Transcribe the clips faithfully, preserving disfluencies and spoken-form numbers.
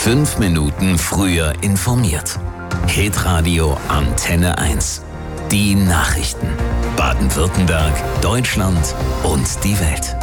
Fünf Minuten früher informiert. Hitradio Antenne eins. Die Nachrichten. Baden-Württemberg, Deutschland und die Welt.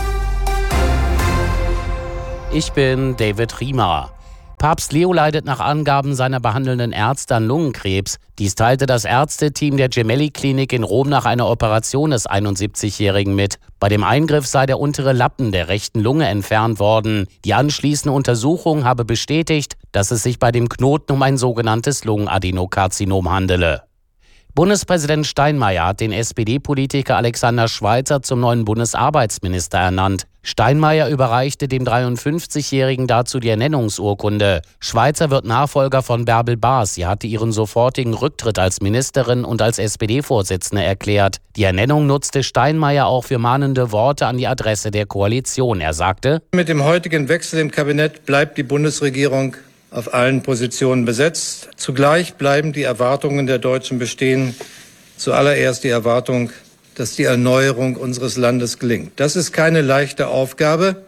Ich bin David Riemer. Papst Leo leidet nach Angaben seiner behandelnden Ärzte an Lungenkrebs. Dies teilte das Ärzteteam der Gemelli-Klinik in Rom nach einer Operation des einundsiebzigjährigen mit. Bei dem Eingriff sei der untere Lappen der rechten Lunge entfernt worden. Die anschließende Untersuchung habe bestätigt, dass es sich bei dem Knoten um ein sogenanntes Lungenadenokarzinom handele. Bundespräsident Steinmeier hat den S P D-Politiker Alexander Schweitzer zum neuen Bundesarbeitsminister ernannt. Steinmeier überreichte dem dreiundfünfzigjährigen dazu die Ernennungsurkunde. Schweitzer wird Nachfolger von Bärbel Baas. Sie hatte ihren sofortigen Rücktritt als Ministerin und als S P D-Vorsitzende erklärt. Die Ernennung nutzte Steinmeier auch für mahnende Worte an die Adresse der Koalition. Er sagte: Mit dem heutigen Wechsel im Kabinett bleibt die Bundesregierung auf allen Positionen besetzt. Zugleich bleiben die Erwartungen der Deutschen bestehen. Zuallererst die Erwartung, dass die Erneuerung unseres Landes gelingt. Das ist keine leichte Aufgabe.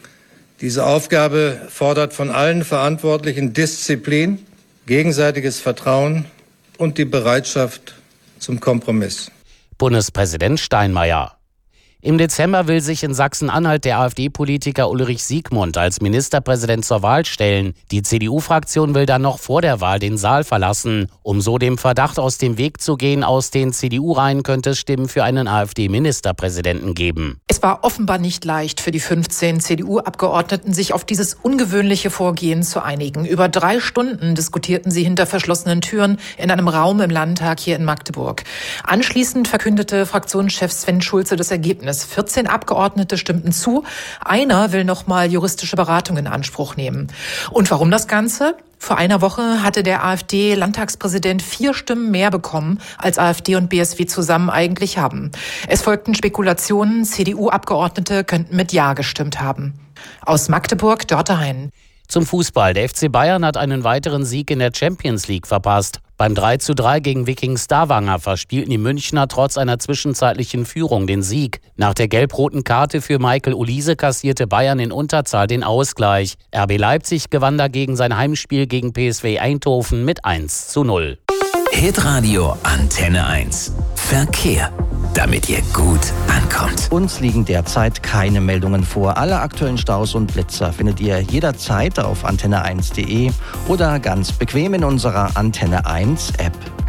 Diese Aufgabe fordert von allen Verantwortlichen Disziplin, gegenseitiges Vertrauen und die Bereitschaft zum Kompromiss. Bundespräsident Steinmeier. Im Dezember will sich in Sachsen-Anhalt der AfD-Politiker Ulrich Siegmund als Ministerpräsident zur Wahl stellen. Die C D U-Fraktion will dann noch vor der Wahl den Saal verlassen. Um so dem Verdacht aus dem Weg zu gehen, aus den C D U-Reihen könnte es Stimmen für einen AfD-Ministerpräsidenten geben. Es war offenbar nicht leicht für die fünfzehn C D U-Abgeordneten, sich auf dieses ungewöhnliche Vorgehen zu einigen. Über drei Stunden diskutierten sie hinter verschlossenen Türen in einem Raum im Landtag hier in Magdeburg. Anschließend verkündete Fraktionschef Sven Schulze das Ergebnis. vierzehn Abgeordnete stimmten zu. Einer will noch mal juristische Beratung in Anspruch nehmen. Und warum das Ganze? Vor einer Woche hatte der AfD-Landtagspräsident vier Stimmen mehr bekommen, als AfD und B S W zusammen eigentlich haben. Es folgten Spekulationen, C D U-Abgeordnete könnten mit Ja gestimmt haben. Aus Magdeburg, Dörte Hein. Zum Fußball. Der F C Bayern hat einen weiteren Sieg in der Champions League verpasst. Beim drei zu drei gegen Viking Stavanger verspielten die Münchner trotz einer zwischenzeitlichen Führung den Sieg. Nach der gelb-roten Karte für Michael Olise kassierte Bayern in Unterzahl den Ausgleich. R B Leipzig gewann dagegen sein Heimspiel gegen P S V Eindhoven mit eins zu null. Hitradio Antenne eins. Verkehr. Damit ihr gut ankommt. Uns liegen derzeit keine Meldungen vor. Alle aktuellen Staus und Blitzer findet ihr jederzeit auf antenne eins punkt de oder ganz bequem in unserer Antenne eins App.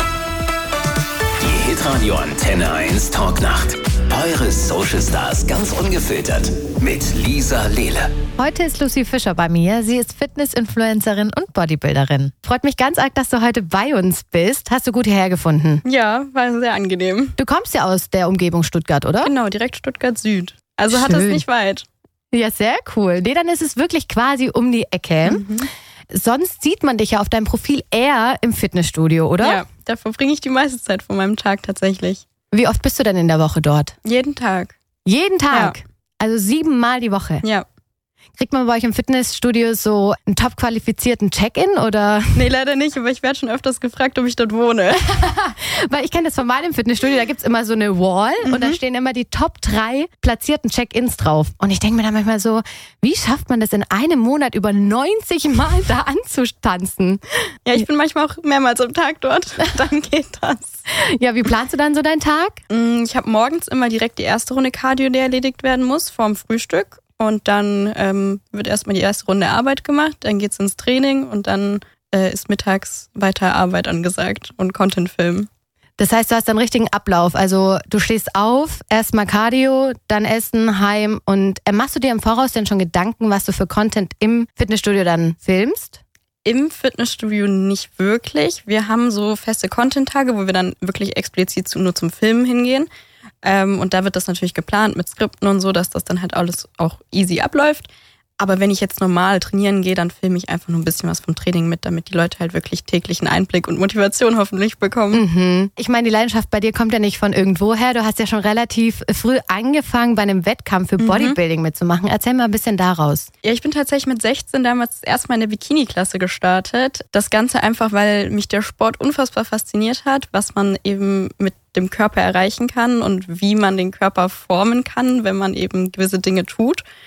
Die Hitradio Antenne eins Talknacht. Eure Social Stars ganz ungefiltert mit Lisa Lehle. Heute ist Lucy Fischer bei mir. Sie ist Fitness-Influencerin und Bodybuilderin. Freut mich ganz arg, dass du heute bei uns bist. Hast du gut hierher gefunden? Ja, war sehr angenehm. Du kommst ja aus der Umgebung Stuttgart, oder? Genau, direkt Stuttgart Süd. Also Schön. Hat es nicht weit. Ja, sehr cool. Nee, dann ist es wirklich quasi um die Ecke. Mhm. Sonst sieht man dich ja auf deinem Profil eher im Fitnessstudio, oder? Ja, da verbringe ich die meiste Zeit von meinem Tag tatsächlich. Wie oft bist du denn in der Woche dort? Jeden Tag. Jeden Tag? Ja. Also siebenmal die Woche? Ja. Kriegt man bei euch im Fitnessstudio so einen top qualifizierten Check-in, oder? Nee, leider nicht, aber ich werde schon öfters gefragt, ob ich dort wohne. Weil ich kenne das von meinem Fitnessstudio, da gibt's immer so eine Wall mhm. und da stehen immer die Top drei platzierten Check-ins drauf. Und ich denke mir dann manchmal so, wie schafft man das in einem Monat über neunzig Mal da anzutanzen? Ja, ich bin manchmal auch mehrmals am Tag dort, dann geht das. Ja, wie planst du dann so deinen Tag? Ich habe morgens immer direkt die erste Runde Cardio, die erledigt werden muss, vorm Frühstück. Und dann ähm, wird erstmal die erste Runde Arbeit gemacht, dann geht's ins Training und dann äh, ist mittags weiter Arbeit angesagt und Content filmen. Das heißt, du hast einen richtigen Ablauf. Also du stehst auf, erstmal Cardio, dann Essen, heim. Und äh, machst du dir im Voraus denn schon Gedanken, was du für Content im Fitnessstudio dann filmst? Im Fitnessstudio nicht wirklich. Wir haben so feste Content-Tage, wo wir dann wirklich explizit zu, nur zum Filmen hingehen. Ähm, und da wird das natürlich geplant mit Skripten und so, dass das dann halt alles auch easy abläuft. Aber wenn ich jetzt normal trainieren gehe, dann filme ich einfach nur ein bisschen was vom Training mit, damit die Leute halt wirklich täglichen Einblick und Motivation hoffentlich bekommen. Mhm. Ich meine, die Leidenschaft bei dir kommt ja nicht von irgendwoher. Du hast ja schon relativ früh angefangen, bei einem Wettkampf für Bodybuilding mhm. mitzumachen. Erzähl mal ein bisschen daraus. Ja, ich bin tatsächlich mit sechzehn damals erstmal in der Bikini-Klasse gestartet. Das Ganze einfach, weil mich der Sport unfassbar fasziniert hat, was man eben mit dem Körper erreichen kann und wie man den Körper formen kann, wenn man eben gewisse Dinge tut.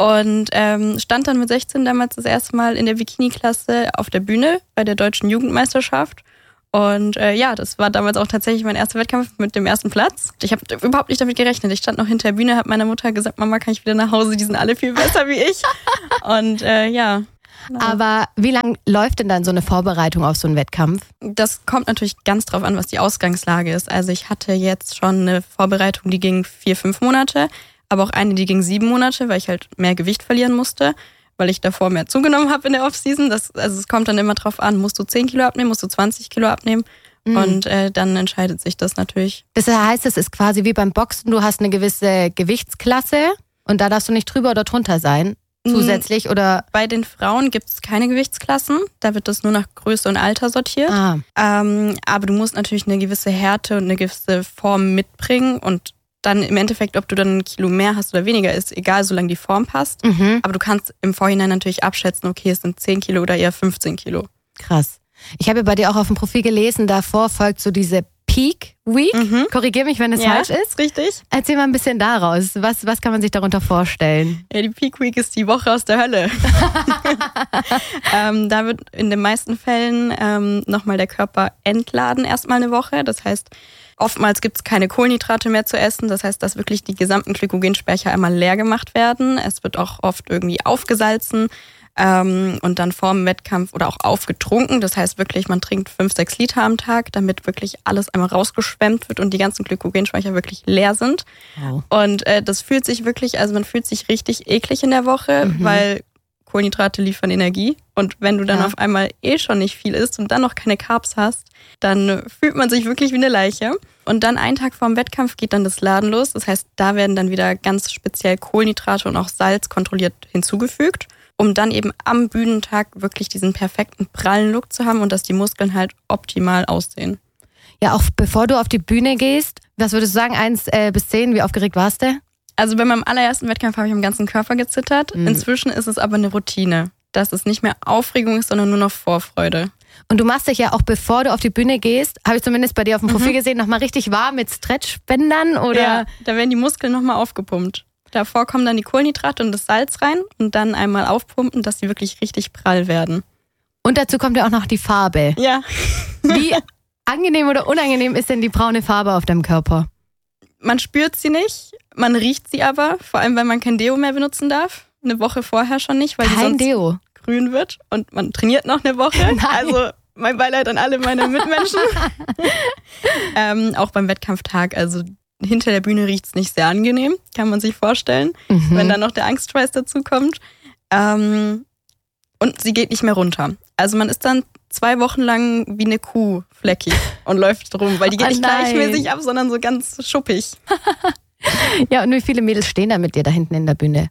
Und ähm, stand dann mit sechzehn damals das erste Mal in der Bikini-Klasse auf der Bühne bei der Deutschen Jugendmeisterschaft. Und äh, ja, das war damals auch tatsächlich mein erster Wettkampf mit dem ersten Platz. Ich habe überhaupt nicht damit gerechnet. Ich stand noch hinter der Bühne, habe meiner Mutter gesagt, Mama, kann ich wieder nach Hause? Die sind alle viel besser wie ich. Und äh, ja. Aber wie lang läuft denn dann so eine Vorbereitung auf so einen Wettkampf? Das kommt natürlich ganz drauf an, was die Ausgangslage ist. Also ich hatte jetzt schon eine Vorbereitung, die ging vier, fünf Monate, aber auch eine, die ging sieben Monate, weil ich halt mehr Gewicht verlieren musste, weil ich davor mehr zugenommen habe in der Offseason. Das, also es kommt dann immer drauf an, musst du zehn Kilo abnehmen, musst du zwanzig Kilo abnehmen mhm. und äh, dann entscheidet sich das natürlich. Das heißt, es ist quasi wie beim Boxen, du hast eine gewisse Gewichtsklasse und da darfst du nicht drüber oder drunter sein. Zusätzlich oder? Bei den Frauen gibt es keine Gewichtsklassen. Da wird das nur nach Größe und Alter sortiert. Ah. Ähm, aber du musst natürlich eine gewisse Härte und eine gewisse Form mitbringen. Und dann im Endeffekt, ob du dann ein Kilo mehr hast oder weniger, ist egal, solange die Form passt. Mhm. Aber du kannst im Vorhinein natürlich abschätzen, okay, es sind zehn Kilo oder eher fünfzehn Kilo. Krass. Ich habe bei dir auch auf dem Profil gelesen, davor folgt so diese Peak Week. Mhm. Korrigier mich, wenn es ja, falsch ist. Richtig. Erzähl mal ein bisschen daraus. Was, was kann man sich darunter vorstellen? Ja, die Peak Week ist die Woche aus der Hölle. ähm, da wird in den meisten Fällen ähm, nochmal der Körper entladen erstmal eine Woche. Das heißt, oftmals gibt es keine Kohlenhydrate mehr zu essen. Das heißt, dass wirklich die gesamten Glykogenspeicher einmal leer gemacht werden. Es wird auch oft irgendwie aufgesalzen. Ähm, und dann vor dem Wettkampf oder auch aufgetrunken. Das heißt wirklich, man trinkt fünf, sechs Liter am Tag, damit wirklich alles einmal rausgeschwemmt wird und die ganzen Glykogenspeicher wirklich leer sind. Wow. Und äh, das fühlt sich wirklich, also man fühlt sich richtig eklig in der Woche, mhm. weil Kohlenhydrate liefern Energie. Und wenn du dann ja. auf einmal eh schon nicht viel isst und dann noch keine Carbs hast, dann fühlt man sich wirklich wie eine Leiche. Und dann einen Tag vor dem Wettkampf geht dann das Laden los. Das heißt, da werden dann wieder ganz speziell Kohlenhydrate und auch Salz kontrolliert hinzugefügt, um dann eben am Bühnentag wirklich diesen perfekten prallen Look zu haben und dass die Muskeln halt optimal aussehen. Ja, auch bevor du auf die Bühne gehst, was würdest du sagen, eins äh, bis zehn, wie aufgeregt warst du? Also bei meinem allerersten Wettkampf habe ich am ganzen Körper gezittert. Mhm. Inzwischen ist es aber eine Routine, dass es nicht mehr Aufregung ist, sondern nur noch Vorfreude. Und du machst dich ja auch, bevor du auf die Bühne gehst, habe ich zumindest bei dir auf dem Profil mhm. gesehen, nochmal richtig warm mit Stretchbändern, oder? Ja, da werden die Muskeln nochmal aufgepumpt. Davor kommen dann die Kohlenhydrate und das Salz rein und dann einmal aufpumpen, dass sie wirklich richtig prall werden. Und dazu kommt ja auch noch die Farbe. Ja. Wie angenehm oder unangenehm ist denn die braune Farbe auf deinem Körper? Man spürt sie nicht, man riecht sie aber, vor allem, weil man kein Deo mehr benutzen darf. Eine Woche vorher schon nicht, weil kein die sonst Deo. grün wird und man trainiert noch eine Woche. Nein. Also mein Beileid an alle meine Mitmenschen. ähm, auch beim Wettkampftag, also hinter der Bühne riecht es nicht sehr angenehm, kann man sich vorstellen, mhm. wenn dann noch der Angstschweiß dazu kommt. Ähm, und sie geht nicht mehr runter. Also man ist dann zwei Wochen lang wie eine Kuh fleckig und läuft rum, weil die geht oh nicht gleichmäßig ab, sondern so ganz schuppig. Ja, und wie viele Mädels stehen da mit dir da hinten in der Bühne?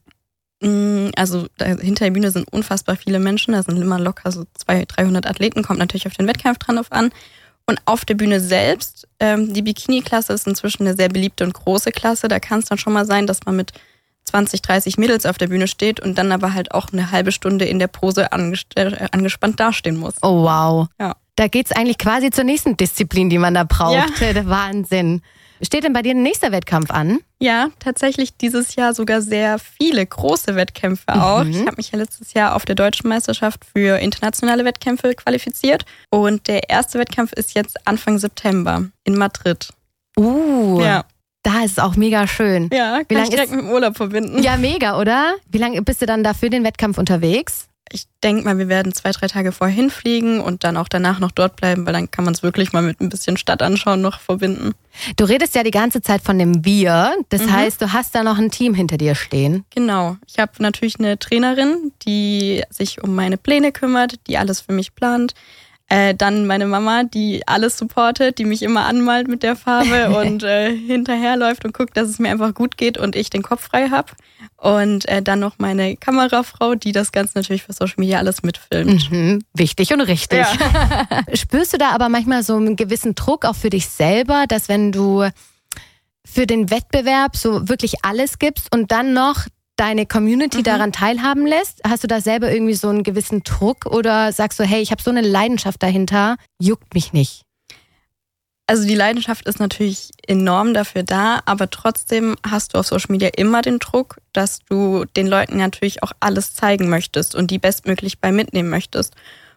Also da, hinter der Bühne sind unfassbar viele Menschen, da sind immer locker so zweihundert, dreihundert Athleten, kommt natürlich auf den Wettkampf dran auf an. Und auf der Bühne selbst, ähm, die Bikini-Klasse ist inzwischen eine sehr beliebte und große Klasse. Da kann es dann schon mal sein, dass man mit zwanzig, dreißig Mädels auf der Bühne steht und dann aber halt auch eine halbe Stunde in der Pose angest- äh, angespannt dastehen muss. Oh wow. Ja. Da geht's eigentlich quasi zur nächsten Disziplin, die man da braucht. Ja. Der Wahnsinn. Steht denn bei dir ein nächster Wettkampf an? Ja, tatsächlich dieses Jahr sogar sehr viele große Wettkämpfe auch. Mhm. Ich habe mich ja letztes Jahr auf der Deutschen Meisterschaft für internationale Wettkämpfe qualifiziert. Und der erste Wettkampf ist jetzt Anfang September in Madrid. Uh, ja. Da ist es auch mega schön. Ja, kann ich direkt mit dem Urlaub verbinden. Ja, mega, oder? Wie lange bist du dann da für den Wettkampf unterwegs? Ich denke mal, wir werden zwei, drei Tage vorher hinfliegen und dann auch danach noch dort bleiben, weil dann kann man es wirklich mal mit ein bisschen Stadt anschauen noch verbinden. Du redest ja die ganze Zeit von dem Wir. Das mhm. heißt, du hast da noch ein Team hinter dir stehen. Genau. Ich habe natürlich eine Trainerin, die sich um meine Pläne kümmert, die alles für mich plant. Äh, dann meine Mama, die alles supportet, die mich immer anmalt mit der Farbe und äh, hinterherläuft und guckt, dass es mir einfach gut geht und ich den Kopf frei habe. Und äh, dann noch meine Kamerafrau, die das Ganze natürlich für Social Media alles mitfilmt. Mhm, wichtig und richtig. Ja. Spürst du da aber manchmal so einen gewissen Druck auch für dich selber, dass wenn du für den Wettbewerb so wirklich alles gibst und dann noch deine Community mhm. daran teilhaben lässt? Hast du da selber irgendwie so einen gewissen Druck oder sagst du, hey, ich habe so eine Leidenschaft dahinter, juckt mich nicht? Also die Leidenschaft ist natürlich enorm dafür da, aber trotzdem hast du auf Social Media immer den Druck, dass du den Leuten natürlich auch alles zeigen möchtest und die bestmöglich bei mitnehmen möchtest.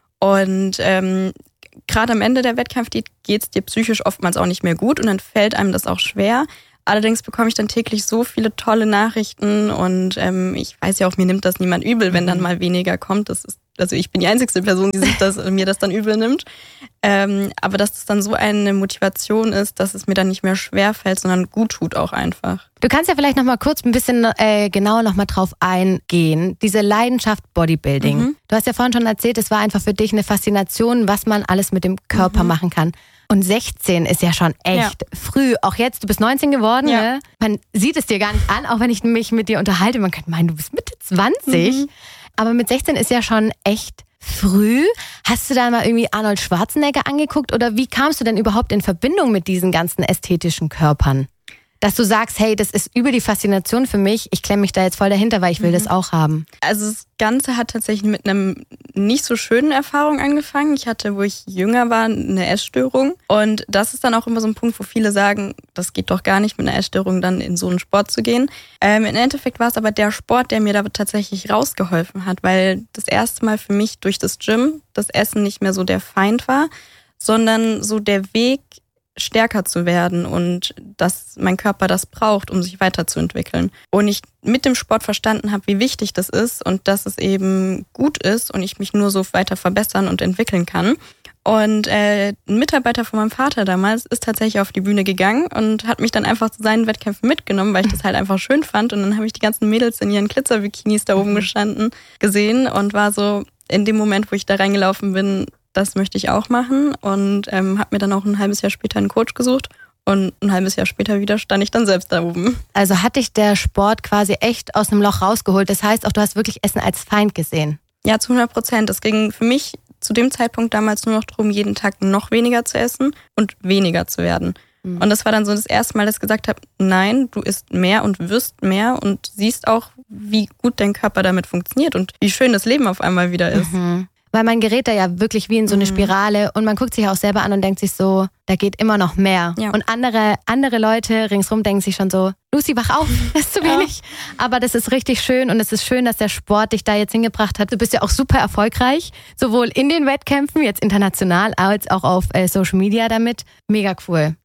Und ähm, gerade am Ende der Wettkampfdiät geht es dir psychisch oftmals auch nicht mehr gut und dann fällt einem das auch schwer. Allerdings bekomme ich dann täglich so viele tolle Nachrichten und ähm, ich weiß ja auch, mir nimmt das niemand übel, wenn dann mal weniger kommt. Das ist, also ich bin die einzigste Person, die sich das, mir das dann übel nimmt. Ähm, aber dass es dann so eine Motivation ist, dass es mir dann nicht mehr schwer fällt, sondern gut tut auch einfach. Du kannst ja vielleicht noch mal kurz ein bisschen äh, genauer noch mal drauf eingehen. Diese Leidenschaft Bodybuilding. Mhm. Du hast ja vorhin schon erzählt, es war einfach für dich eine Faszination, was man alles mit dem Körper mhm. machen kann. Und sechzehn ist ja schon echt ja. früh. Auch jetzt, du bist neunzehn geworden. Ja. Ne? Man sieht es dir gar nicht an, auch wenn ich mich mit dir unterhalte. Man könnte meinen, du bist Mitte zwanzig. Mhm. Aber mit sechzehn ist ja schon echt früh. Hast du da mal irgendwie Arnold Schwarzenegger angeguckt? Oder wie kamst du denn überhaupt in Verbindung mit diesen ganzen ästhetischen Körpern? Dass du sagst, hey, das ist über die Faszination für mich. Ich klemme mich da jetzt voll dahinter, weil ich will mhm. das auch haben. Also das Ganze hat tatsächlich mit einem nicht so schönen Erfahrung angefangen. Ich hatte, wo ich jünger war, eine Essstörung. Und das ist dann auch immer so ein Punkt, wo viele sagen, das geht doch gar nicht mit einer Essstörung dann in so einen Sport zu gehen. Ähm, im Endeffekt war es aber der Sport, der mir da tatsächlich rausgeholfen hat, weil das erste Mal für mich durch das Gym das Essen nicht mehr so der Feind war, sondern so der Weg, stärker zu werden und dass mein Körper das braucht, um sich weiterzuentwickeln. Und ich mit dem Sport verstanden habe, wie wichtig das ist und dass es eben gut ist und ich mich nur so weiter verbessern und entwickeln kann. Und äh, ein Mitarbeiter von meinem Vater damals ist tatsächlich auf die Bühne gegangen und hat mich dann einfach zu seinen Wettkämpfen mitgenommen, weil ich das halt einfach schön fand. Und dann habe ich die ganzen Mädels in ihren Glitzerbikinis da oben gestanden gesehen und war so in dem Moment, wo ich da reingelaufen bin, das möchte ich auch machen und ähm, habe mir dann auch ein halbes Jahr später einen Coach gesucht und ein halbes Jahr später wieder stand ich dann selbst da oben. Also hat dich der Sport quasi echt aus einem Loch rausgeholt. Das heißt auch, du hast wirklich Essen als Feind gesehen. Ja, zu hundert Prozent. Es ging für mich zu dem Zeitpunkt damals nur noch darum, jeden Tag noch weniger zu essen und weniger zu werden. Mhm. Und das war dann so das erste Mal, dass ich gesagt habe, nein, du isst mehr und wirst mehr und siehst auch, wie gut dein Körper damit funktioniert und wie schön das Leben auf einmal wieder ist. Mhm. Weil man gerät da ja wirklich wie in so eine Spirale und man guckt sich auch selber an und denkt sich so, da geht immer noch mehr. Ja. Und andere andere Leute ringsrum denken sich schon so, Lucy, wach auf, das ist zu wenig. Ja. Aber das ist richtig schön und es ist schön, dass der Sport dich da jetzt hingebracht hat. Du bist ja auch super erfolgreich, sowohl in den Wettkämpfen, jetzt international, als auch auf äh, Social Media damit. Mega cool.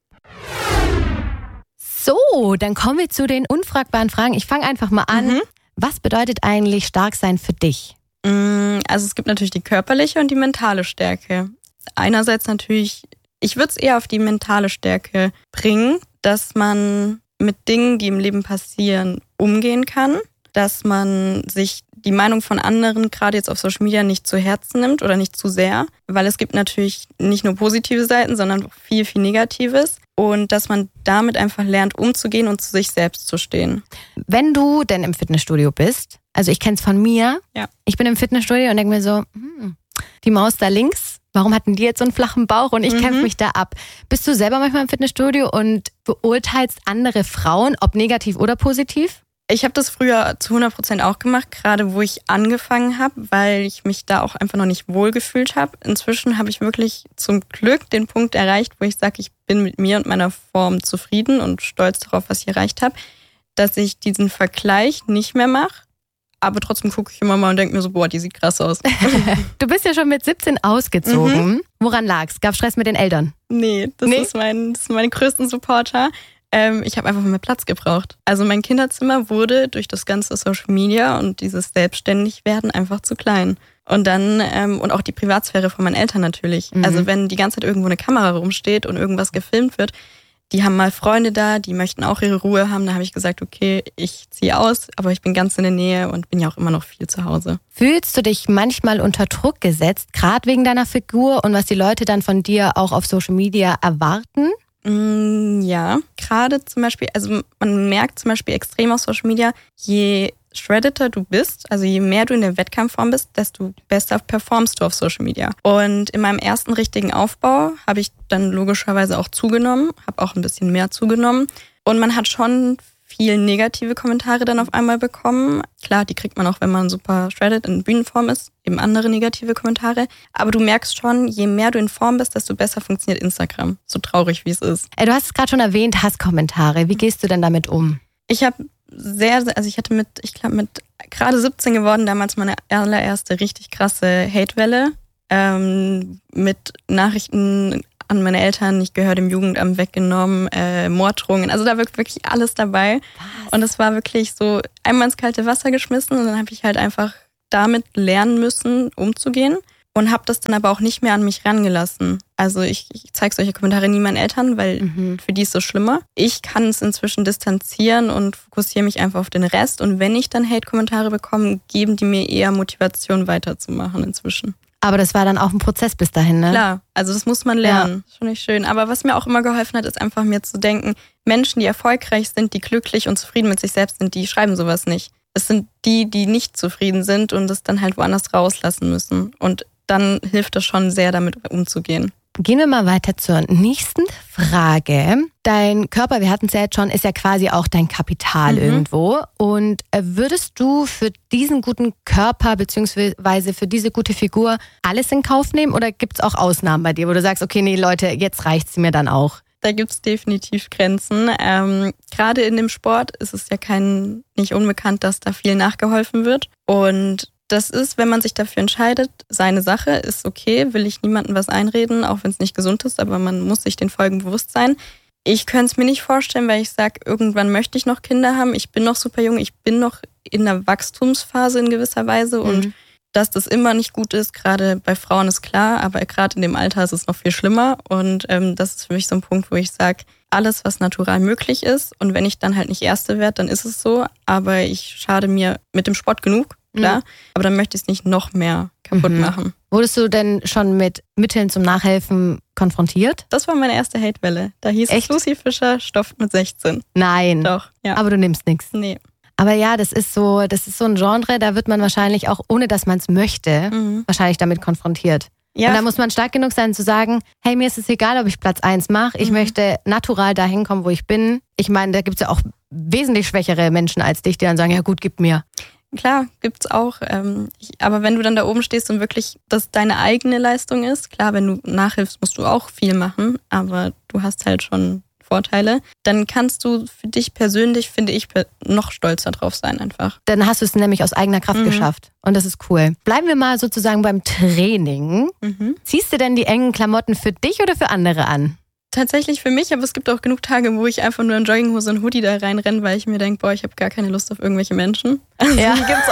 So, dann kommen wir zu den unfragbaren Fragen. Ich fange einfach mal an. Mhm. Was bedeutet eigentlich stark sein für dich? Also es gibt natürlich die körperliche und die mentale Stärke. Einerseits natürlich, ich würde es eher auf die mentale Stärke bringen, dass man mit Dingen, die im Leben passieren, umgehen kann, dass man sich die Meinung von anderen, gerade jetzt auf Social Media, nicht zu Herzen nimmt oder nicht zu sehr, weil es gibt natürlich nicht nur positive Seiten, sondern auch viel, viel Negatives und dass man damit einfach lernt, umzugehen und zu sich selbst zu stehen. Wenn du denn im Fitnessstudio bist, also ich kenne es von mir, ja. Ich bin im Fitnessstudio und denke mir so, hm, die Maus da links, warum hatten die jetzt so einen flachen Bauch und ich mhm. kämpfe mich da ab. Bist du selber manchmal im Fitnessstudio und beurteilst andere Frauen, ob negativ oder positiv? Ich habe das früher zu hundert Prozent auch gemacht, gerade wo ich angefangen habe, weil ich mich da auch einfach noch nicht wohl gefühlt habe. Inzwischen habe ich wirklich zum Glück den Punkt erreicht, wo ich sage, ich bin mit mir und meiner Form zufrieden und stolz darauf, was ich erreicht habe, dass ich diesen Vergleich nicht mehr mache. Aber trotzdem gucke ich immer mal und denke mir so, boah, die sieht krass aus. Du bist ja schon mit siebzehn ausgezogen. Mhm. Woran lag's? Gab Stress mit den Eltern? Nee, das, nee? Ist mein, das sind meine größten Supporter. Ähm, ich habe einfach mehr Platz gebraucht. Also mein Kinderzimmer wurde durch das ganze Social Media und dieses Selbstständigwerden einfach zu klein. Und dann, ähm, und auch die Privatsphäre von meinen Eltern natürlich. Mhm. Also wenn die ganze Zeit irgendwo eine Kamera rumsteht und irgendwas gefilmt wird, die haben mal Freunde da, die möchten auch ihre Ruhe haben. Da habe ich gesagt, okay, ich ziehe aus, aber ich bin ganz in der Nähe und bin ja auch immer noch viel zu Hause. Fühlst du dich manchmal unter Druck gesetzt, gerade wegen deiner Figur und was die Leute dann von dir auch auf Social Media erwarten? Mm, ja, gerade zum Beispiel, also man merkt zum Beispiel extrem auf Social Media, je shreddeter du bist, also je mehr du in der Wettkampfform bist, desto besser performst du auf Social Media. Und in meinem ersten richtigen Aufbau habe ich dann logischerweise auch zugenommen, habe auch ein bisschen mehr zugenommen. Und man hat schon viel negative Kommentare dann auf einmal bekommen. Klar, die kriegt man auch, wenn man super shredded in Bühnenform ist, eben andere negative Kommentare. Aber du merkst schon, je mehr du in Form bist, desto besser funktioniert Instagram. So traurig, wie es ist. Du hast es gerade schon erwähnt, Hasskommentare. Wie gehst du denn damit um? Ich habe sehr, also ich hatte mit, ich glaube mit gerade siebzehn geworden, damals meine allererste richtig krasse Hatewelle. Ähm, mit Nachrichten an meine Eltern, ich gehöre dem Jugendamt weggenommen, äh, Morddrohungen, also da war wirklich alles dabei. Was? Und es war wirklich so einmal ins kalte Wasser geschmissen und dann habe ich halt einfach damit lernen müssen, umzugehen und habe das dann aber auch nicht mehr an mich rangelassen. Also ich, ich zeige solche Kommentare nie meinen Eltern, weil mhm. für die ist es schlimmer. Ich kann es inzwischen distanzieren und fokussiere mich einfach auf den Rest und wenn ich dann Hate-Kommentare bekomme, geben die mir eher Motivation weiterzumachen inzwischen. Aber das war dann auch ein Prozess bis dahin, ne? Klar, also das muss man lernen. Ja. Schon nicht schön. Aber was mir auch immer geholfen hat, ist einfach mir zu denken, Menschen, die erfolgreich sind, die glücklich und zufrieden mit sich selbst sind, die schreiben sowas nicht. Es sind die, die nicht zufrieden sind und es dann halt woanders rauslassen müssen. Und dann hilft es schon sehr, damit umzugehen. Gehen wir mal weiter zur nächsten Frage. Dein Körper, wir hatten es ja jetzt schon, ist ja quasi auch dein Kapital mhm. irgendwo. Und würdest du für diesen guten Körper beziehungsweise für diese gute Figur alles in Kauf nehmen? Oder gibt es auch Ausnahmen bei dir, wo du sagst, okay, nee Leute, jetzt reicht's mir dann auch? Da gibt es definitiv Grenzen. Ähm, gerade in dem Sport ist es ja kein nicht unbekannt, dass da viel nachgeholfen wird. Und das ist, wenn man sich dafür entscheidet, seine Sache, ist okay, will ich niemandem was einreden, auch wenn es nicht gesund ist, aber man muss sich den Folgen bewusst sein. Ich könnte es mir nicht vorstellen, weil ich sage, irgendwann möchte ich noch Kinder haben, ich bin noch super jung, ich bin noch in der Wachstumsphase in gewisser Weise und mhm. dass das immer nicht gut ist, gerade bei Frauen ist klar, aber gerade in dem Alter ist es noch viel schlimmer und ähm, das ist für mich so ein Punkt, wo ich sage, alles, was natural möglich ist und wenn ich dann halt nicht Erste werde, dann ist es so, aber ich schade mir mit dem Sport genug, klar, mhm. aber dann möchte ich es nicht noch mehr kaputt mhm. machen. Wurdest du denn schon mit Mitteln zum Nachhelfen konfrontiert? Das war meine erste Hatewelle. Da hieß Echt? es, Lucy Fischer stofft mit sechzehn. Nein. Doch, ja. Aber du nimmst nichts. Nee. Aber ja, das ist so, das ist so ein Genre, da wird man wahrscheinlich auch, ohne dass man es möchte, mhm. wahrscheinlich damit konfrontiert. Ja. Und da muss man stark genug sein zu sagen, hey, mir ist es egal, ob ich Platz eins mache. Ich mhm. möchte natural dahin kommen, wo ich bin. Ich meine, da gibt es ja auch wesentlich schwächere Menschen als dich, die dann sagen, ja gut, gib mir. Klar, gibt's auch. Ähm, ich, aber wenn du dann da oben stehst und wirklich das deine eigene Leistung ist, klar, wenn du nachhilfst, musst du auch viel machen, aber du hast halt schon Vorteile, dann kannst du für dich persönlich, finde ich, noch stolzer drauf sein einfach. Dann hast du es nämlich aus eigener Kraft mhm. geschafft und das ist cool. Bleiben wir mal sozusagen beim Training. Mhm. Ziehst du denn die engen Klamotten für dich oder für andere an? Tatsächlich für mich, aber es gibt auch genug Tage, wo ich einfach nur in Jogginghose und Hoodie da reinrenne, weil ich mir denke, boah, ich habe gar keine Lust auf irgendwelche Menschen. Also ja. Die gibt's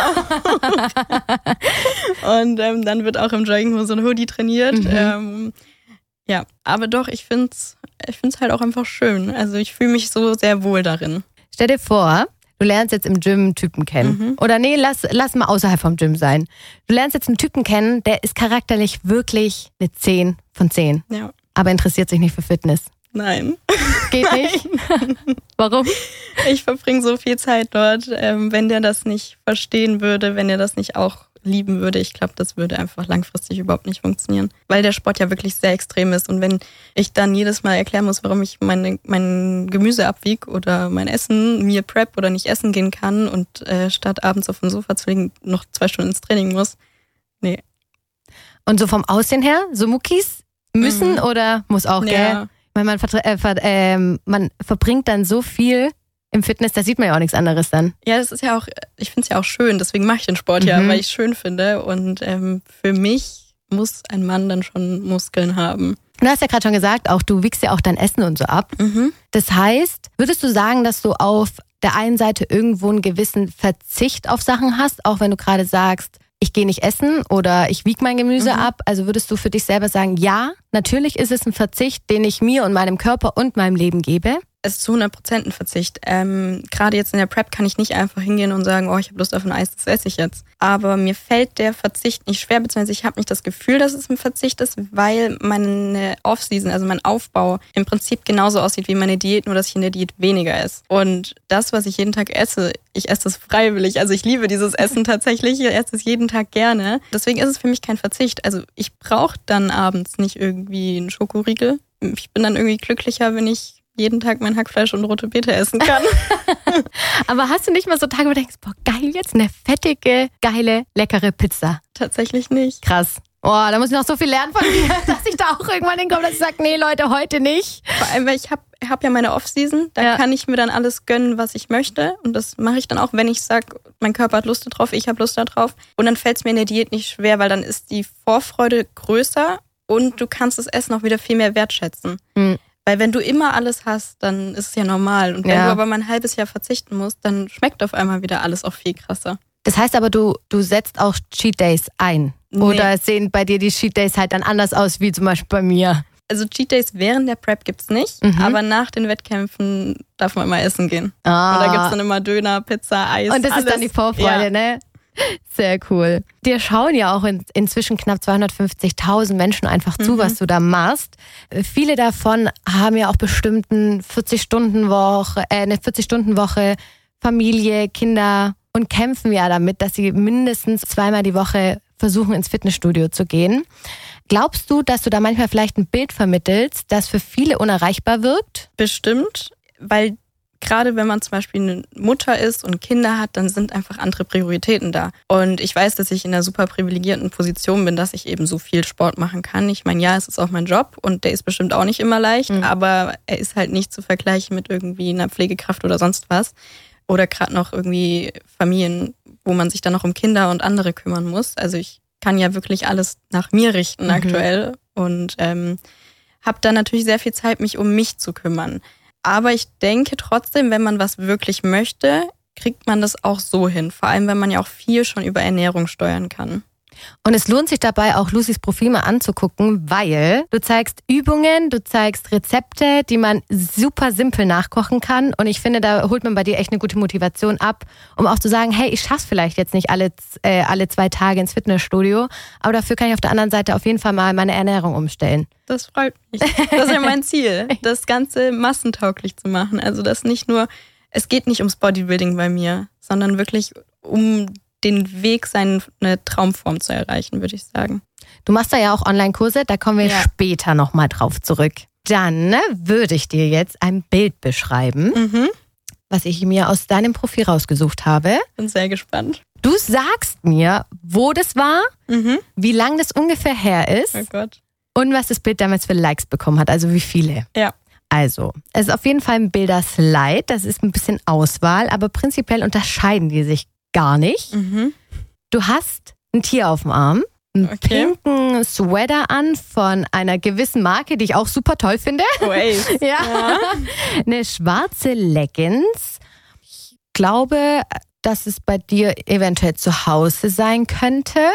auch. Und ähm, dann wird auch im Jogginghose und Hoodie trainiert. Mhm. Ähm, ja, aber doch, ich find's, ich find's halt auch einfach schön. Also ich fühle mich so sehr wohl darin. Stell dir vor, du lernst jetzt im Gym einen Typen kennen. Mhm. Oder nee, lass, lass mal außerhalb vom Gym sein. Du lernst jetzt einen Typen kennen, der ist charakterlich wirklich eine zehn von zehn. Ja. Aber interessiert sich nicht für Fitness. Nein. Geht nicht? Warum? Ich verbringe so viel Zeit dort. Ähm, wenn der das nicht verstehen würde, wenn er das nicht auch lieben würde, ich glaube, das würde einfach langfristig überhaupt nicht funktionieren. Weil der Sport ja wirklich sehr extrem ist. Und wenn ich dann jedes Mal erklären muss, warum ich meine, mein Gemüse abwiege oder mein Essen, mir prep oder nicht essen gehen kann und äh, statt abends auf dem Sofa zu liegen noch zwei Stunden ins Training muss, nee. Und so vom Aussehen her, so Muckis müssen mhm. oder muss auch, gell? Ja. Weil man, vertre- äh, ver- äh, man verbringt dann so viel im Fitness, da sieht man ja auch nichts anderes dann. Ja, das ist ja auch, ich finde es ja auch schön, deswegen mache ich den Sport mhm. ja, weil ich es schön finde und ähm, für mich muss ein Mann dann schon Muskeln haben. Du hast ja gerade schon gesagt, auch du wiegst ja auch dein Essen und so ab. Mhm. Das heißt, würdest du sagen, dass du auf der einen Seite irgendwo einen gewissen Verzicht auf Sachen hast, auch wenn du gerade sagst, ich gehe nicht essen oder ich wiege mein Gemüse mhm. ab. Also würdest du für dich selber sagen, ja, natürlich ist es ein Verzicht, den ich mir und meinem Körper und meinem Leben gebe? Es ist zu hundert Prozent ein Verzicht. Ähm, gerade jetzt in der Prep kann ich nicht einfach hingehen und sagen, oh, ich habe Lust auf ein Eis, das esse ich jetzt. Aber mir fällt der Verzicht nicht schwer, beziehungsweise ich habe nicht das Gefühl, dass es ein Verzicht ist, weil meine Off-Season, also mein Aufbau im Prinzip genauso aussieht wie meine Diät, nur dass ich in der Diät weniger esse. Und das, was ich jeden Tag esse, ich esse das freiwillig. Also ich liebe dieses Essen tatsächlich, ich esse es jeden Tag gerne. Deswegen ist es für mich kein Verzicht. Also ich brauche dann abends nicht irgendwie einen Schokoriegel. Ich bin dann irgendwie glücklicher, wenn ich jeden Tag mein Hackfleisch und rote Beete essen kann. Aber hast du nicht mal so Tage, wo du denkst, boah, geil, jetzt eine fettige, geile, leckere Pizza? Tatsächlich nicht. Krass. Oh, da muss ich noch so viel lernen von dir, dass ich da auch irgendwann hinkomme, dass ich sage, nee, Leute, heute nicht. Vor allem, weil ich habe hab ja meine Off-Season, da ja. kann ich mir dann alles gönnen, was ich möchte. Und das mache ich dann auch, wenn ich sage, mein Körper hat Lust drauf, ich habe Lust darauf. Und dann fällt es mir in der Diät nicht schwer, weil dann ist die Vorfreude größer und du kannst das Essen auch wieder viel mehr wertschätzen. Mhm. Weil wenn du immer alles hast, dann ist es ja normal. Und wenn ja. du aber mal ein halbes Jahr verzichten musst, dann schmeckt auf einmal wieder alles auch viel krasser. Das heißt aber, du, du setzt auch Cheat Days ein? Nee. Oder sehen bei dir die Cheat Days halt dann anders aus, wie zum Beispiel bei mir? Also Cheat Days während der Prep gibt's nicht, mhm. aber nach den Wettkämpfen darf man immer essen gehen. Ah. Und da gibt's dann immer Döner, Pizza, Eis, Und das alles. ist dann die Vorfreude, ja. ne? Sehr cool. Dir schauen ja auch in, inzwischen knapp zweihundertfünfzigtausend Menschen einfach zu, mhm. was du da machst. Viele davon haben ja auch bestimmt eine vierzig-Stunden-Woche, äh, eine vierzig-Stunden-Woche, Familie, Kinder und kämpfen ja damit, dass sie mindestens zweimal die Woche versuchen, ins Fitnessstudio zu gehen. Glaubst du, dass du da manchmal vielleicht ein Bild vermittelst, das für viele unerreichbar wirkt? Bestimmt, weil gerade wenn man zum Beispiel eine Mutter ist und Kinder hat, dann sind einfach andere Prioritäten da. Und ich weiß, dass ich in einer super privilegierten Position bin, dass ich eben so viel Sport machen kann. Ich meine, ja, es ist auch mein Job und der ist bestimmt auch nicht immer leicht, mhm. aber er ist halt nicht zu vergleichen mit irgendwie einer Pflegekraft oder sonst was. Oder gerade noch irgendwie Familien, wo man sich dann noch um Kinder und andere kümmern muss. Also ich kann ja wirklich alles nach mir richten mhm. aktuell und ähm, habe dann natürlich sehr viel Zeit, mich um mich zu kümmern. Aber ich denke trotzdem, wenn man was wirklich möchte, kriegt man das auch so hin. Vor allem, wenn man ja auch viel schon über Ernährung steuern kann. Und es lohnt sich dabei auch, Lucys Profil mal anzugucken, weil du zeigst Übungen, du zeigst Rezepte, die man super simpel nachkochen kann. Und ich finde, da holt man bei dir echt eine gute Motivation ab, um auch zu sagen, hey, ich schaff's vielleicht jetzt nicht alle, äh, alle zwei Tage ins Fitnessstudio, aber dafür kann ich auf der anderen Seite auf jeden Fall mal meine Ernährung umstellen. Das freut mich. Das ist ja mein Ziel, das Ganze massentauglich zu machen. Also das nicht nur, es geht nicht ums Bodybuilding bei mir, sondern wirklich um den Weg, seine Traumform zu erreichen, würde ich sagen. Du machst da ja auch Online-Kurse, da kommen wir ja. später nochmal drauf zurück. Dann ne, würde ich dir jetzt ein Bild beschreiben, mhm. was ich mir aus deinem Profil rausgesucht habe. Bin sehr gespannt. Du sagst mir, wo das war, mhm. wie lang das ungefähr her ist oh Gott. und was das Bild damals für Likes bekommen hat, also wie viele. Ja. Also, es ist auf jeden Fall ein Bilderslide, das ist ein bisschen Auswahl, aber prinzipiell unterscheiden die sich gar nicht. Mhm. Du hast ein Tier auf dem Arm, einen okay. pinken Sweater an von einer gewissen Marke, die ich auch super toll finde. Waves. ja. ja. Eine schwarze Leggings. Ich glaube, dass es bei dir eventuell zu Hause sein könnte.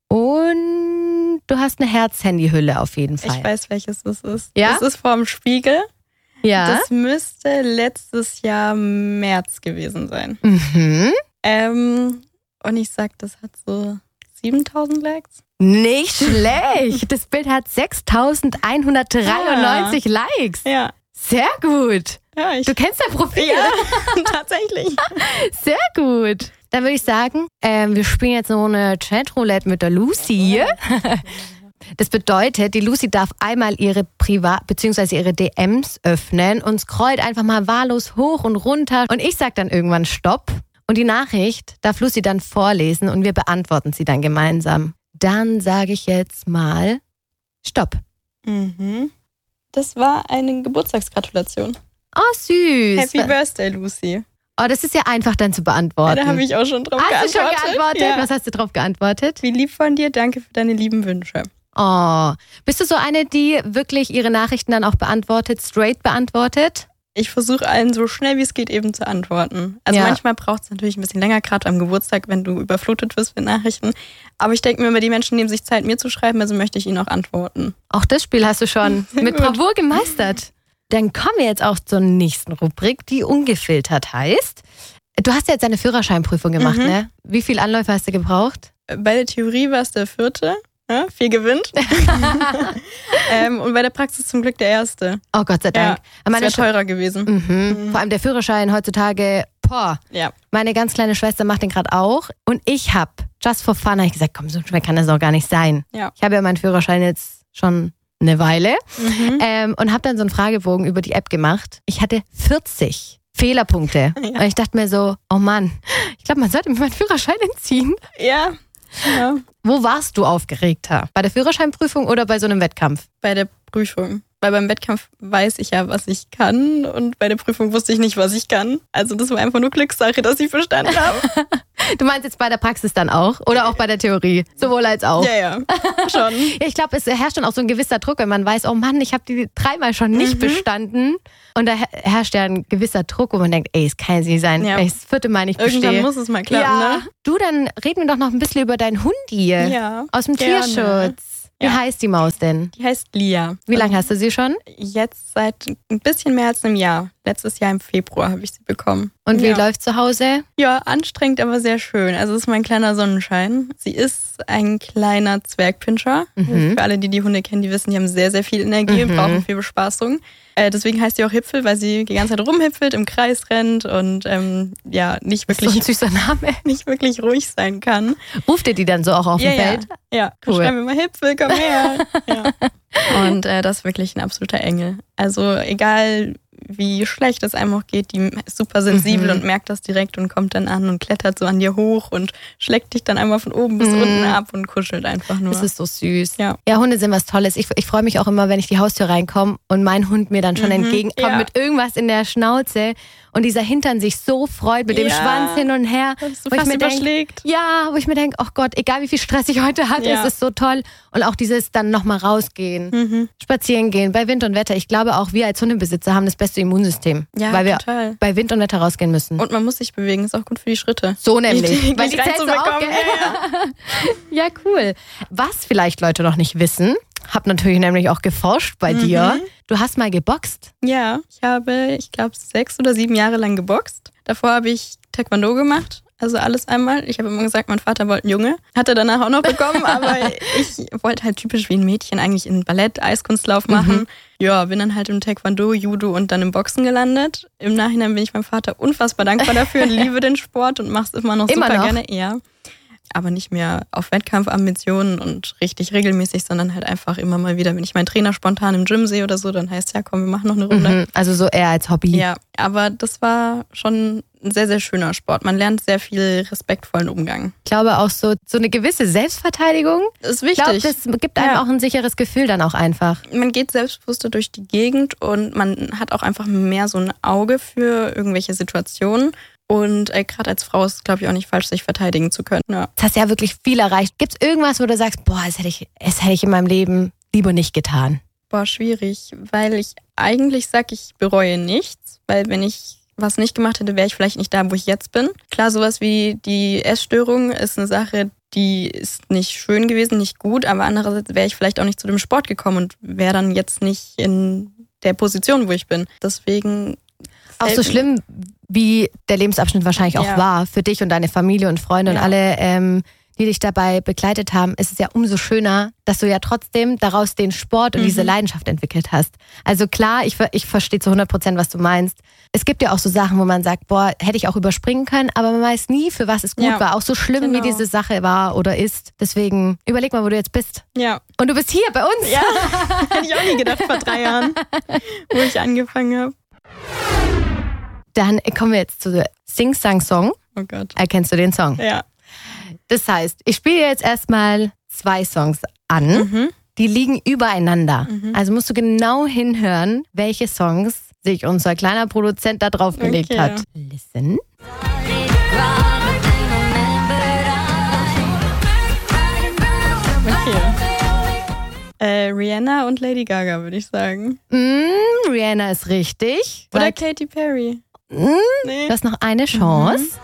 Und du hast eine Herz-Handy-Hülle auf jeden Fall. Ich weiß, welches das ist. Ja? Das ist vorm Spiegel. Ja. Das müsste letztes Jahr März gewesen sein. Mhm. Ähm, und ich sag, das hat so siebentausend Likes. Nicht schlecht. Das Bild hat sechstausendeinhundertdreiundneunzig ja. Likes. Ja. Sehr gut. Ja, ich du kennst dein Profil. Ja, tatsächlich. Sehr gut. Dann würde ich sagen, ähm, wir spielen jetzt noch eine Chatroulette mit der Lucy. Das bedeutet, die Lucy darf einmal ihre Privat- bzw. ihre D Ms öffnen und scrollt einfach mal wahllos hoch und runter. Und ich sag dann irgendwann Stopp. Und die Nachricht darf Lucy dann vorlesen und wir beantworten sie dann gemeinsam. Dann sage ich jetzt mal Stopp. Mhm. Das war eine Geburtstagsgratulation. Oh, süß. Happy Birthday, Lucy. Oh, das ist ja einfach dann zu beantworten. Ja, da habe ich auch schon drauf hast geantwortet. Hast du schon geantwortet? Ja. Was hast du drauf geantwortet? Wie lieb von dir, danke für deine lieben Wünsche. Oh, bist du so eine, die wirklich ihre Nachrichten dann auch beantwortet, straight beantwortet? Ich versuche allen so schnell wie es geht eben zu antworten. Also ja. manchmal braucht es natürlich ein bisschen länger, gerade am Geburtstag, wenn du überflutet wirst mit Nachrichten. Aber ich denke mir immer, die Menschen nehmen sich Zeit, mir zu schreiben, also möchte ich ihnen auch antworten. Auch das Spiel hast du schon mit Bravour gemeistert. Dann kommen wir jetzt auch zur nächsten Rubrik, die ungefiltert heißt. Du hast ja jetzt deine Führerscheinprüfung gemacht, mhm. ne? Wie viele Anläufe hast du gebraucht? Bei der Theorie war es der vierte. Ja, viel gewinnt. ähm, und bei der Praxis zum Glück der erste. Oh Gott sei Dank. Ja, das wäre teurer gewesen. Mhm. Mhm. Vor allem der Führerschein heutzutage, boah. Ja. Meine ganz kleine Schwester macht den gerade auch. Und ich habe, just for fun, habe ich gesagt, komm, so schwer kann das auch gar nicht sein. Ja. Ich habe ja meinen Führerschein jetzt schon eine Weile Mhm. ähm, und habe dann so einen Fragebogen über die App gemacht. Ich hatte vierzig Fehlerpunkte. Ja. Und ich dachte mir so, oh Mann, ich glaube, man sollte mir meinen Führerschein entziehen. Ja. ja. Wo warst du aufgeregter? Bei der Führerscheinprüfung oder bei so einem Wettkampf? Bei der Prüfung. Weil beim Wettkampf weiß ich ja, was ich kann und bei der Prüfung wusste ich nicht, was ich kann. Also das war einfach nur Glückssache, dass ich bestanden habe. Du meinst jetzt bei der Praxis dann auch? Oder auch bei der Theorie? Sowohl als auch. Ja, ja, schon. Ja, ich glaube, es herrscht dann auch so ein gewisser Druck, wenn man weiß, oh Mann, ich habe die dreimal schon nicht Mhm. bestanden. Und da herrscht ja ein gewisser Druck, wo man denkt, ey, es kann ja nicht sein, Ja. wenn ich das vierte Mal nicht bestehe. Irgendwann muss es mal klappen, ja. ne? Du, dann reden wir doch noch ein bisschen über deinen Hundi Ja, aus dem gerne. Tierschutz. Wie Ja. heißt die Maus denn? Die heißt Lia. Wie lange hast du sie schon? Jetzt seit ein bisschen mehr als einem Jahr. Letztes Jahr im Februar habe ich sie bekommen. Und wie ja. läuft zu Hause? Ja, anstrengend, aber sehr schön. Also es ist mein kleiner Sonnenschein. Sie ist ein kleiner Zwergpinscher. Mhm. Für alle, die die Hunde kennen, die wissen, die haben sehr, sehr viel Energie Mhm. und brauchen viel Bespaßung. Äh, deswegen heißt sie auch Hipfel, weil sie die ganze Zeit rumhipfelt, im Kreis rennt und ähm, ja, nicht So ein wirklich, süßer Name. nicht wirklich ruhig sein kann. Ruft ihr die dann so auch auf ja, dem ja, Feld? ja. Cool. Schreiben wir mal Hipfel, komm her. ja. Und äh, das ist wirklich ein absoluter Engel. Also egal wie schlecht es einem auch geht, die ist super sensibel Mhm. und merkt das direkt und kommt dann an und klettert so an dir hoch und schlägt dich dann einmal von oben bis Mhm. unten ab und kuschelt einfach nur. Das ist so süß. Ja. Ja, Hunde sind was Tolles. Ich, ich freue mich auch immer, wenn ich die Haustür reinkomme und mein Hund mir dann schon Mhm, entgegenkommt ja. mit irgendwas in der Schnauze und dieser Hintern sich so freut mit dem Ja. Schwanz hin und her. Dass du wo ich fast mir denk, überschlägt. ja, wo ich mir denke, oh Gott, egal wie viel Stress ich heute hatte, Ja. es ist so toll. Und auch dieses dann nochmal rausgehen, Mhm. spazieren gehen, bei Wind und Wetter. Ich glaube auch, wir als Hundebesitzer haben das beste Immunsystem, Ja, weil wir total. bei Wind und Wetter rausgehen müssen. Und man muss sich bewegen, ist auch gut für die Schritte. So nämlich. Richtig Weil die zählst du auch, reinzubekommen, gell? ja, Ja, cool. Was vielleicht Leute noch nicht wissen, hab natürlich nämlich auch geforscht bei Mhm. dir. Du hast mal geboxt. Ja, ich habe, ich glaube, sechs oder sieben Jahre lang geboxt. Davor habe ich Taekwondo gemacht. Also alles einmal. Ich habe immer gesagt, mein Vater wollte einen Junge. Hat er danach auch noch bekommen, aber ich wollte halt typisch wie ein Mädchen eigentlich in Ballett, Eiskunstlauf machen. Mhm. Ja, bin dann halt im Taekwondo, Judo und dann im Boxen gelandet. Im Nachhinein bin ich meinem Vater unfassbar dankbar dafür und liebe den Sport und mache es immer noch Immer super noch? gerne. Ja. Aber nicht mehr auf Wettkampfambitionen und richtig regelmäßig, sondern halt einfach immer mal wieder, wenn ich meinen Trainer spontan im Gym sehe oder so, dann heißt ja, komm, wir machen noch eine Runde. Mhm. Also so eher als Hobby. Ja, aber das war schon ein sehr, sehr schöner Sport. Man lernt sehr viel respektvollen Umgang. Ich glaube auch so, so eine gewisse Selbstverteidigung. Das ist Ich glaube, wichtig. das gibt einem Ja. auch ein sicheres Gefühl dann auch einfach. Man geht selbstbewusster durch die Gegend und man hat auch einfach mehr so ein Auge für irgendwelche Situationen. Und äh, gerade als Frau ist es, glaube ich, auch nicht falsch, sich verteidigen zu können. Ja. Jetzt hast du ja wirklich viel erreicht. Gibt es irgendwas, wo du sagst, boah, das hätte ich, das hätte ich in meinem Leben lieber nicht getan? Boah, schwierig, weil ich eigentlich sage, ich bereue nichts, weil wenn ich was nicht gemacht hätte, wäre ich vielleicht nicht da, wo ich jetzt bin. Klar, sowas wie die Essstörung ist eine Sache, die ist nicht schön gewesen, nicht gut, aber andererseits wäre ich vielleicht auch nicht zu dem Sport gekommen und wäre dann jetzt nicht in der Position, wo ich bin. Deswegen Auch so schlimm, wie der Lebensabschnitt wahrscheinlich auch Ja. war für dich und deine Familie und Freunde und Ja. alle, ähm, die dich dabei begleitet haben, ist es ja umso schöner, dass du ja trotzdem daraus den Sport und Mhm. diese Leidenschaft entwickelt hast. Also klar, ich, ver- ich verstehe zu hundert Prozent, was du meinst. Es gibt ja auch so Sachen, wo man sagt, boah, hätte ich auch überspringen können, aber man weiß nie, für was es gut Ja. war. Auch so schlimm, Genau. wie diese Sache war oder ist. Deswegen überleg mal, wo du jetzt bist. Ja, Und du bist hier bei uns. ja. hätte ich auch nie gedacht vor drei Jahren, wo ich angefangen habe. Dann kommen wir jetzt zu der Sing-Sang-Song. Oh Gott. Erkennst du den Song? Ja. Das heißt, ich spiele jetzt erstmal zwei Songs an, Mhm. die liegen übereinander. Mhm. Also musst du genau hinhören, welche Songs sich unser kleiner Produzent da draufgelegt Okay. hat. Listen. Okay. Äh, Rihanna und Lady Gaga, würde ich sagen. Mm, Rihanna ist richtig. Oder Sag, Katy Perry. mm, Nee. du hast noch eine Chance.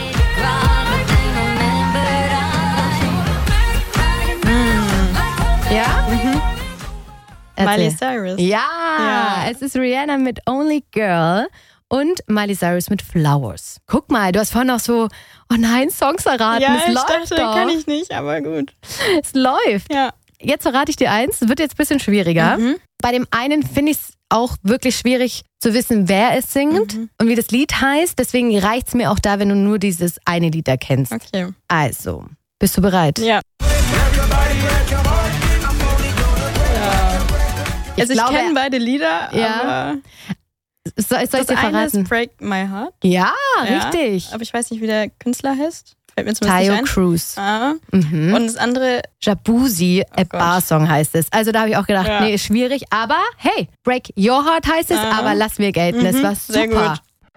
Ja? Miley Erzähl. Cyrus. Ja, Ja. es ist Rihanna mit Only Girl und Miley Cyrus mit Flowers. Guck mal, du hast vorhin noch so, oh nein, Songs erraten. Ja, es ich läuft dachte, doch. kann ich nicht, aber gut. Es läuft. Ja. Jetzt verrate ich dir eins, es wird jetzt ein bisschen schwieriger. Mhm. Bei dem einen finde ich es auch wirklich schwierig zu wissen, wer es singt Mhm. und wie das Lied heißt. Deswegen reicht es mir auch da, wenn du nur dieses eine Lied erkennst. Okay. Also, bist du bereit? Ja. Ich also ich glaube, kenne beide Lieder, ja. aber soll, soll ich das dir eine verraten? ist Break My Heart. Ja, Ja, richtig. aber ich weiß nicht, wie der Künstler heißt. Fällt mir zumindest Tayo nicht ein. Cruz. Ah. Mhm. Und das andere, Jacuzzi, Oh a Gott. Bar-Song heißt es. Also da habe ich auch gedacht, Ja. nee, ist schwierig. Aber hey, Break Your Heart heißt es, Ah. aber lass mir gelten. Mhm, Es war super. sehr gut.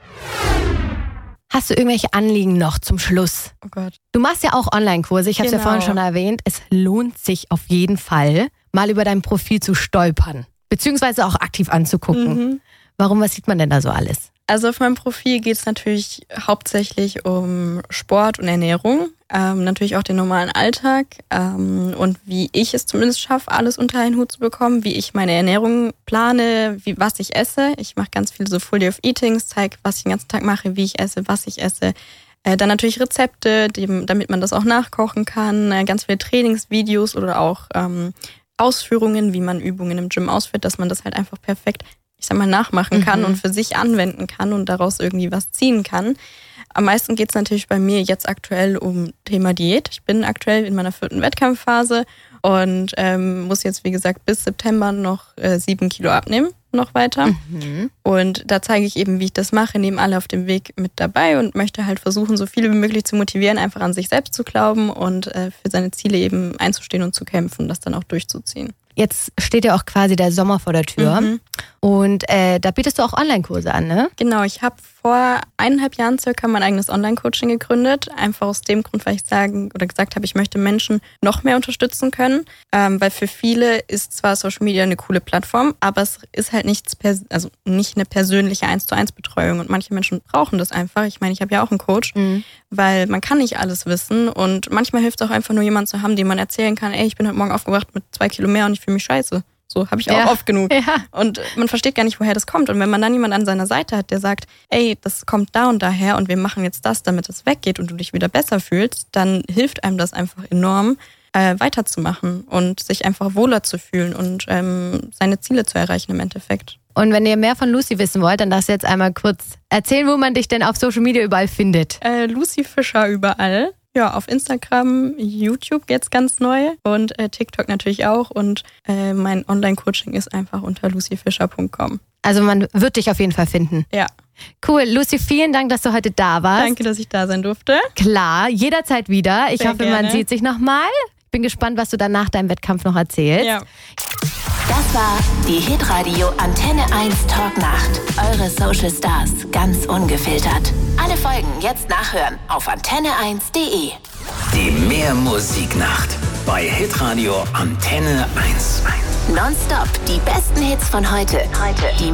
Hast du irgendwelche Anliegen noch zum Schluss? oh Gott. Du machst ja auch Online-Kurse, ich habe es ja Genau. vorhin schon erwähnt. Es lohnt sich auf jeden Fall, mal über dein Profil zu stolpern, beziehungsweise auch aktiv anzugucken. Mhm. Warum, was sieht man denn da so alles? Also auf meinem Profil geht es natürlich hauptsächlich um Sport und Ernährung, ähm, natürlich auch den normalen Alltag ähm, und wie ich es zumindest schaffe, alles unter einen Hut zu bekommen, wie ich meine Ernährung plane, wie, was ich esse. Ich mache ganz viel so Full Day of Eatings, zeige, was ich den ganzen Tag mache, wie ich esse, was ich esse. Äh, dann natürlich Rezepte, die, damit man das auch nachkochen kann, äh, ganz viele Trainingsvideos oder auch ähm, Ausführungen, wie man Übungen im Gym ausführt, dass man das halt einfach perfekt, ich sag mal, nachmachen kann Mhm. und für sich anwenden kann und daraus irgendwie was ziehen kann. Am meisten geht es natürlich bei mir jetzt aktuell um Thema Diät. Ich bin aktuell in meiner vierten Wettkampfphase und ähm, muss jetzt, wie gesagt, bis September noch äh, sieben Kilo abnehmen, noch weiter. Mhm. Und da zeige ich eben, wie ich das mache, nehme alle auf dem Weg mit dabei und möchte halt versuchen, so viele wie möglich zu motivieren, einfach an sich selbst zu glauben und äh, für seine Ziele eben einzustehen und zu kämpfen, das dann auch durchzuziehen. Jetzt steht ja auch quasi der Sommer vor der Tür Mhm. und äh, da bietest du auch Online-Kurse an, ne? Genau, ich habe vor eineinhalb Jahren circa mein eigenes Online-Coaching gegründet. Einfach aus dem Grund, weil ich sagen oder gesagt habe, ich möchte Menschen noch mehr unterstützen können. Ähm, weil für viele ist zwar Social Media eine coole Plattform, aber es ist halt nichts, pers- also nicht eine persönliche eins zu eins Betreuung. Und manche Menschen brauchen das einfach. Ich meine, ich habe ja auch einen Coach, Mhm. weil man kann nicht alles wissen. Und manchmal hilft es auch einfach nur jemand zu haben, dem man erzählen kann, ey, ich bin heute Morgen aufgewacht mit zwei Kilo mehr und ich fühle mich scheiße. So habe ich auch Ja. oft genug. Ja. Und man versteht gar nicht, woher das kommt. Und wenn man dann jemand an seiner Seite hat, der sagt, ey, das kommt da und daher und wir machen jetzt das, damit es weggeht und du dich wieder besser fühlst, dann hilft einem das einfach enorm, äh, weiterzumachen und sich einfach wohler zu fühlen und ähm, seine Ziele zu erreichen im Endeffekt. Und wenn ihr mehr von Lucy wissen wollt, dann darfst du jetzt einmal kurz erzählen, wo man dich denn auf Social Media überall findet. Äh, Lucy Fischer überall. Ja, auf Instagram, YouTube jetzt ganz neu und äh, TikTok natürlich auch. Und äh, mein Online-Coaching ist einfach unter lucy fischer punkt com. Also man wird dich auf jeden Fall finden. Ja, Cool, Lucy, vielen Dank, dass du heute da warst. danke, dass ich da sein durfte. Klar, jederzeit wieder. Ich Sehr hoffe, man gerne. sieht sich nochmal. Ich bin gespannt, was du dann nach deinem Wettkampf noch erzählst. Ja. Das war die Hitradio Antenne eins Talknacht. Eure Social Stars ganz ungefiltert. Alle Folgen jetzt nachhören auf antenne eins punkt de. Die Mehrmusiknacht bei Hitradio Antenne eins. Nonstop die besten Hits von heute. Heute. Die